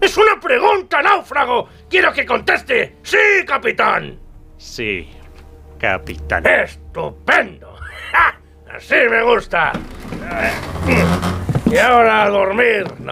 ¡Es una pregunta, náufrago! ¡Quiero que conteste! ¡Sí, capitán! Sí, capitán. ¡Estupendo! ¡Ja! ¡Así me gusta! Y ahora a dormir,